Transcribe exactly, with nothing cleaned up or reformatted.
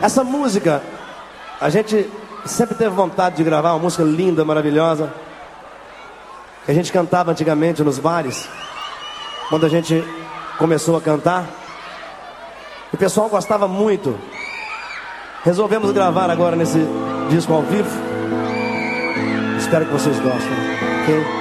Essa música, a gente sempre teve vontade de gravar, uma música linda, maravilhosa, que a gente cantava antigamente nos bares, quando a gente começou a cantar. O pessoal gostava muito. Resolvemos gravar agora nesse disco ao vivo. Espero que vocês gostem, ok?